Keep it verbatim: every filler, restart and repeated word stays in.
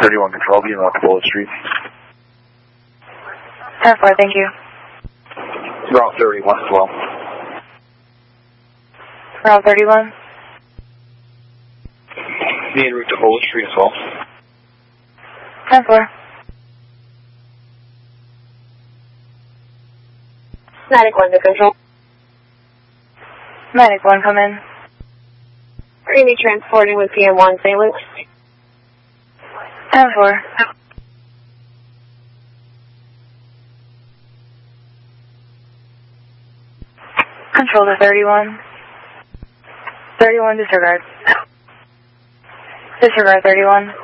thirty-one Control, being off Bullet Street. ten four, thank you. Route thirty-one as well. Route thirty-one. Be en route to Bullet Street as well. ten four. Medic one to Control. Medic one, come in. Are you going to be transporting with P M one Saint Luke's? ten four. Control to thirty-one. thirty-one, disregard. Disregard thirty-one.